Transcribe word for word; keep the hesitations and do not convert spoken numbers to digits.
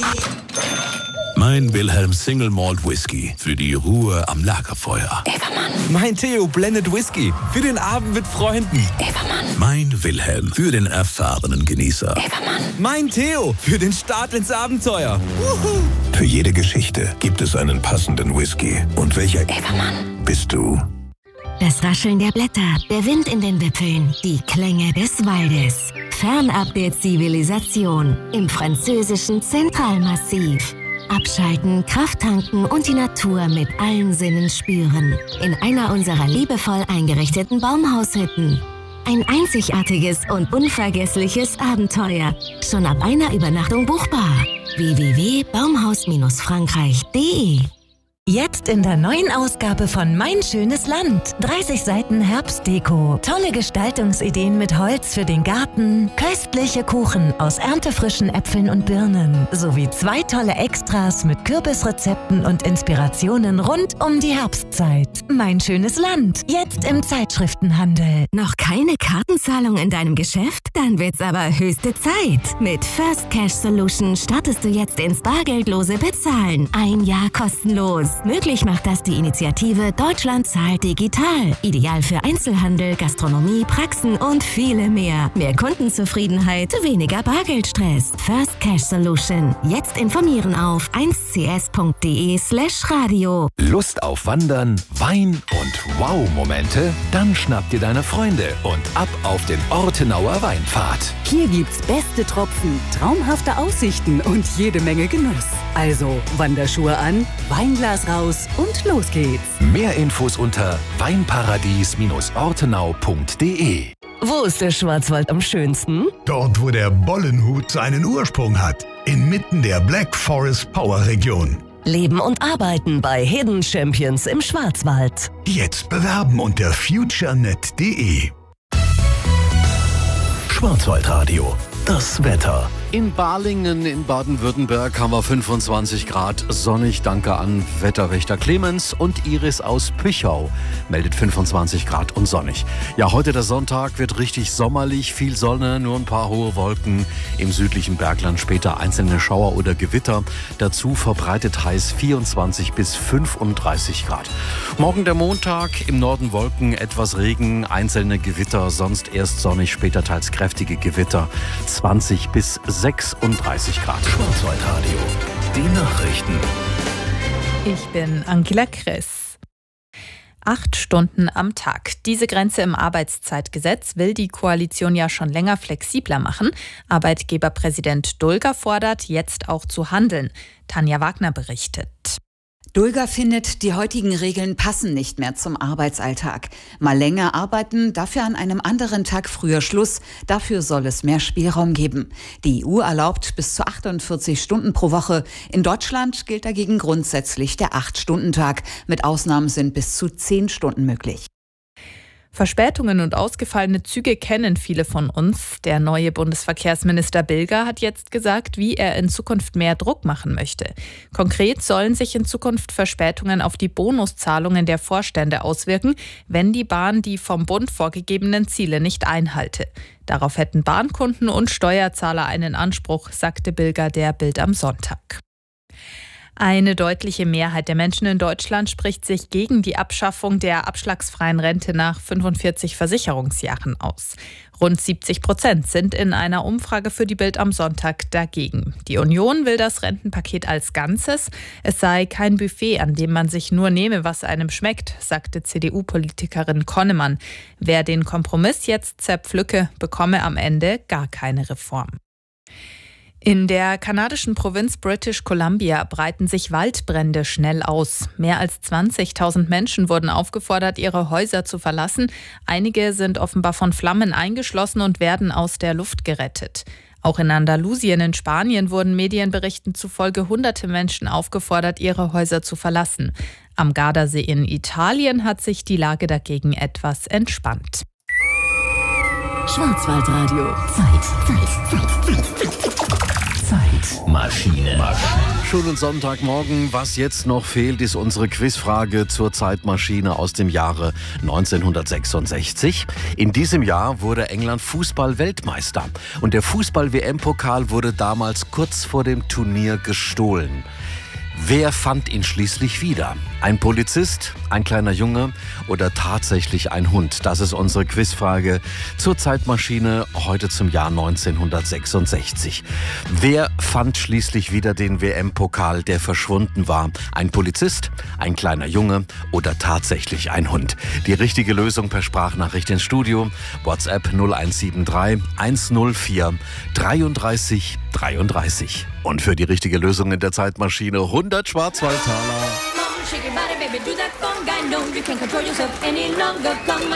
Mein Wilhelm Single Malt Whisky für die Ruhe am Lagerfeuer. Evermann. Mein Theo Blended Whisky für den Abend mit Freunden. Evermann. Mein Wilhelm für den erfahrenen Genießer. Evermann. Mein Theo für den Start ins Abenteuer. Wuhu. Für jede Geschichte gibt es einen passenden Whisky. Und welcher Evermann bist du? Das Rascheln der Blätter, der Wind in den Wipfeln, die Klänge des Waldes. Fernab der Zivilisation im französischen Zentralmassiv. Abschalten, Kraft tanken und die Natur mit allen Sinnen spüren. In einer unserer liebevoll eingerichteten Baumhaushütten. Ein einzigartiges und unvergessliches Abenteuer. Schon ab einer Übernachtung buchbar. w w w punkt baumhaus frankreich punkt de. Jetzt in der neuen Ausgabe von Mein schönes Land. dreißig Seiten Herbstdeko. Tolle Gestaltungsideen mit Holz für den Garten. Köstliche Kuchen aus erntefrischen Äpfeln und Birnen. Sowie zwei tolle Extras mit Kürbisrezepten und Inspirationen rund um die Herbstzeit. Mein schönes Land. Jetzt im Zeitschriftenhandel. Noch keine Kartenzahlung in deinem Geschäft? Dann wird's aber höchste Zeit. Mit First Cash Solution startest du jetzt ins bargeldlose Bezahlen. Ein Jahr kostenlos. Möglich macht das die Initiative Deutschland zahlt digital. Ideal für Einzelhandel, Gastronomie, Praxen und viele mehr. Mehr Kundenzufriedenheit, weniger Bargeldstress. First Cash Solution. Jetzt informieren auf eins c s punkt de slash radio. Lust auf Wandern, Wein und Wow-Momente? Dann schnapp dir deine Freunde und ab auf den Ortenauer Weinpfad. Hier gibt's beste Tropfen, traumhafte Aussichten und jede Menge Genuss. Also Wanderschuhe an, Weinglas raus und los geht's. Mehr Infos unter weinparadies ortenau punkt de. Wo ist der Schwarzwald am schönsten? Dort, wo der Bollenhut seinen Ursprung hat. Inmitten der Black Forest Power Region. Leben und arbeiten bei Hidden Champions im Schwarzwald. Jetzt bewerben unter futurenet punkt de. Schwarzwaldradio. Das Wetter. In Balingen in Baden-Württemberg haben wir fünfundzwanzig Grad, sonnig, danke an Wetterwächter Clemens, und Iris aus Püchau meldet fünfundzwanzig Grad und sonnig. Ja, heute der Sonntag wird richtig sommerlich, viel Sonne, nur ein paar hohe Wolken im südlichen Bergland, später einzelne Schauer oder Gewitter. Dazu verbreitet heiß vierundzwanzig bis fünfunddreißig Grad. Morgen der Montag, im Norden Wolken, etwas Regen, einzelne Gewitter, sonst erst sonnig, später teils kräftige Gewitter, zwanzig bis sechsunddreißig Grad. Schwarzwaldradio. Die Nachrichten. Ich bin Angela Kress. Acht Stunden am Tag. Diese Grenze im Arbeitszeitgesetz will die Koalition ja schon länger flexibler machen. Arbeitgeberpräsident Dulger fordert, jetzt auch zu handeln. Tanja Wagner berichtet. Dulger findet, die heutigen Regeln passen nicht mehr zum Arbeitsalltag. Mal länger arbeiten, dafür an einem anderen Tag früher Schluss. Dafür soll es mehr Spielraum geben. Die E U erlaubt bis zu achtundvierzig Stunden pro Woche. In Deutschland gilt dagegen grundsätzlich der acht-Stunden-Tag. Mit Ausnahmen sind bis zu zehn Stunden möglich. Verspätungen und ausgefallene Züge kennen viele von uns. Der neue Bundesverkehrsminister Bilger hat jetzt gesagt, wie er in Zukunft mehr Druck machen möchte. Konkret sollen sich in Zukunft Verspätungen auf die Bonuszahlungen der Vorstände auswirken, wenn die Bahn die vom Bund vorgegebenen Ziele nicht einhalte. Darauf hätten Bahnkunden und Steuerzahler einen Anspruch, sagte Bilger der Bild am Sonntag. Eine deutliche Mehrheit der Menschen in Deutschland spricht sich gegen die Abschaffung der abschlagsfreien Rente nach fünfundvierzig Versicherungsjahren aus. Rund siebzig Prozent sind in einer Umfrage für die Bild am Sonntag dagegen. Die Union will das Rentenpaket als Ganzes. Es sei kein Buffet, an dem man sich nur nehme, was einem schmeckt, sagte C D U-Politikerin Konnemann. Wer den Kompromiss jetzt zerpflücke, bekomme am Ende gar keine Reform. In der kanadischen Provinz British Columbia breiten sich Waldbrände schnell aus. Mehr als zwanzigtausend Menschen wurden aufgefordert, ihre Häuser zu verlassen. Einige sind offenbar von Flammen eingeschlossen und werden aus der Luft gerettet. Auch in Andalusien in Spanien wurden Medienberichten zufolge hunderte Menschen aufgefordert, ihre Häuser zu verlassen. Am Gardasee in Italien hat sich die Lage dagegen etwas entspannt. Schwarzwaldradio. Zeit, Zeit, Zeit, Zeit. Maschine. Maschine. Wunderschönen Sonntagmorgen. Was jetzt noch fehlt, ist unsere Quizfrage zur Zeitmaschine aus dem Jahre neunzehnhundertsechsundsechzig. In diesem Jahr wurde England Fußball-Weltmeister. Und der Fußball-W M-Pokal wurde damals kurz vor dem Turnier gestohlen. Wer fand ihn schließlich wieder? Ein Polizist, ein kleiner Junge oder tatsächlich ein Hund? Das ist unsere Quizfrage zur Zeitmaschine heute zum Jahr neunzehnhundertsechsundsechzig. Wer fand schließlich wieder den W M-Pokal, der verschwunden war? Ein Polizist, ein kleiner Junge oder tatsächlich ein Hund? Die richtige Lösung per Sprachnachricht ins Studio. WhatsApp null eins sieben drei eins null vier dreiunddreißig dreiunddreißig. Und für die richtige Lösung in der Zeitmaschine hundert Schwarzwaldtaler. Shake your body, baby, do that conga. No, you can't control yourself any longer. Come on.